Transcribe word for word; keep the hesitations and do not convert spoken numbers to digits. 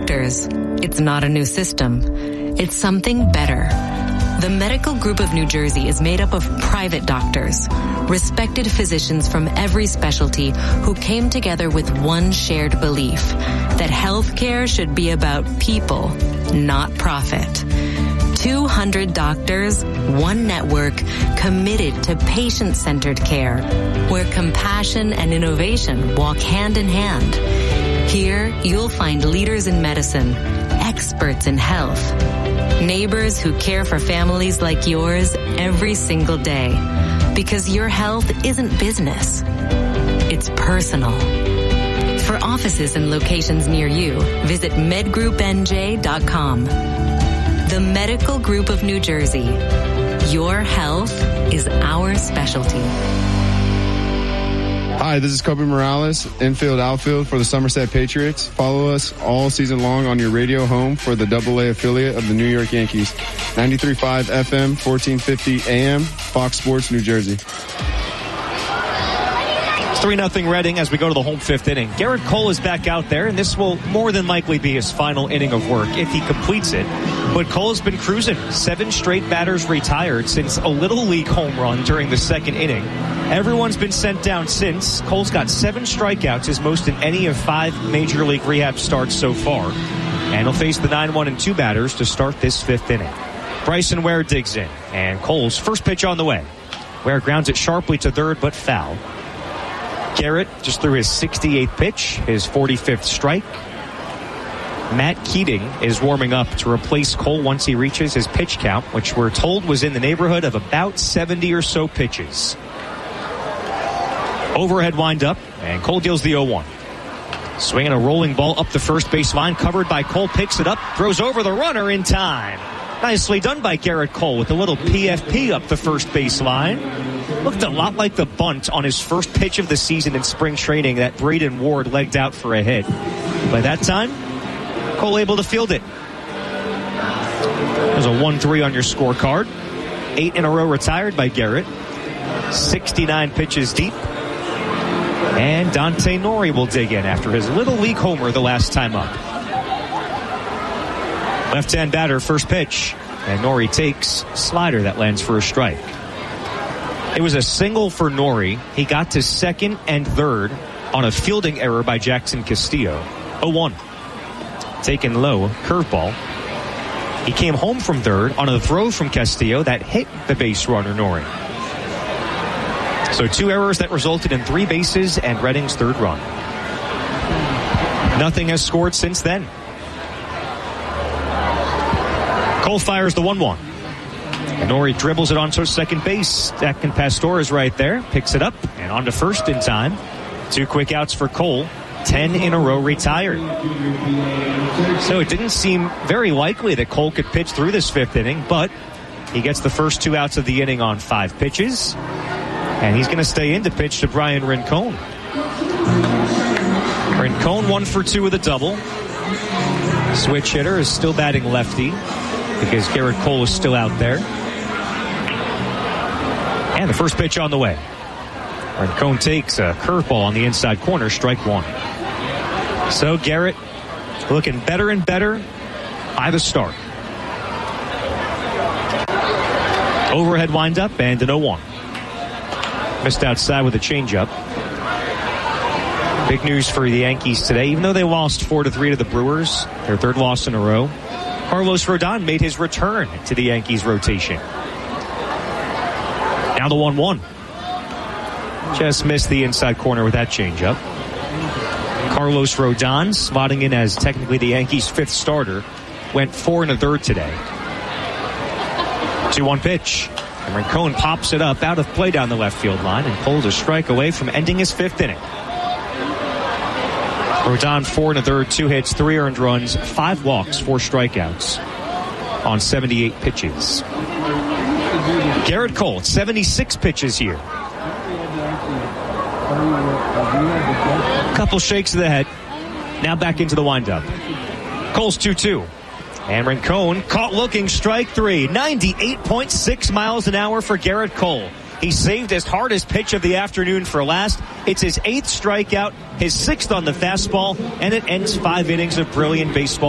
doctors, it's not a new system. It's something better. The Medical Group of New Jersey is made up of private doctors, respected physicians from every specialty who came together with one shared belief that healthcare should be about people, not profit. two hundred doctors, one network, committed to patient-centered care, where compassion and innovation walk hand in hand. Here, you'll find leaders in medicine, experts in health, neighbors who care for families like yours every single day. Because your health isn't business. It's personal. For offices and locations near you, visit med group n j dot com. The Medical Group of New Jersey. Your health is our specialty. Hi, this is Kobe Morales, infield, outfield for the Somerset Patriots. Follow us all season long on your radio home for the double A affiliate of the New York Yankees. ninety-three point five F M, fourteen fifty A M, Fox Sports, New Jersey. three nothing Reading as we go to the home fifth inning. Garrett Cole is back out there, and this will more than likely be his final inning of work if he completes it. But Cole's been cruising. Seven straight batters retired since a Little League home run during the second inning. Everyone's been sent down since. Cole's got seven strikeouts, his most in any of five Major League rehab starts so far. And he'll face the nine one and two batters to start this fifth inning. Bryson Ware digs in, and Cole's first pitch on the way. Ware grounds it sharply to third, but foul. Garrett just threw his sixty-eighth pitch, his forty-fifth strike. Matt Keating is warming up to replace Cole once he reaches his pitch count, which we're told was in the neighborhood of about seventy or so pitches. Overhead windup, and Cole deals the oh one. Swinging a rolling ball up the first base line, covered by Cole, picks it up, throws over the runner in time. Nicely done by Garrett Cole with a little P F P up the first base line. Looked a lot like the bunt on his first pitch of the season in spring training that Braden Ward legged out for a hit. By that time, Cole able to field it. There's a one three on your scorecard. Eight in a row retired by Garrett. sixty-nine pitches deep. And Dante Nori will dig in after his Little League homer the last time up. Left-hand batter, first pitch. And Nori takes slider that lands for a strike. It was a single for Nori. He got to second and third on a fielding error by Jackson Castillo. oh one. Taken low, curveball. He came home from third on a throw from Castillo that hit the base runner, Nori. So two errors that resulted in three bases and Reading's third run. Nothing has scored since then. Cole fires the one one. Nori dribbles it onto second base. Second Pastor is right there. Picks it up and on to first in time. Two quick outs for Cole. Ten in a row retired. So it didn't seem very likely that Cole could pitch through this fifth inning, but he gets the first two outs of the inning on five pitches. And he's going to stay in to pitch to Brian Rincon. Rincon one for two with a double. Switch hitter is still batting lefty because Garrett Cole is still out there. And the first pitch on the way. Rincon takes a curveball on the inside corner, strike one. So Garrett looking better and better by the start. Overhead windup and an oh one. Missed outside with a changeup. Big news for the Yankees today. Even though they lost four to three to the Brewers, their third loss in a row, Carlos Rodon made his return to the Yankees rotation. Now the one one. Just missed the inside corner with that changeup. Carlos Rodon, slotting in as technically the Yankees' fifth starter, went four and a third today. two one pitch. And Rincon pops it up out of play down the left field line and pulls a strike away from ending his fifth inning. Rodon four and a third, two hits, three earned runs, five walks, four strikeouts on seventy-eight pitches. Garrett Cole, seventy-six pitches here. Couple shakes of the head. Now back into the windup. Cole's two two. And Rincon caught looking, strike three. ninety-eight point six miles an hour for Garrett Cole. He saved his hardest pitch of the afternoon for last. It's his eighth strikeout, his sixth on the fastball, and it ends five innings of brilliant baseball.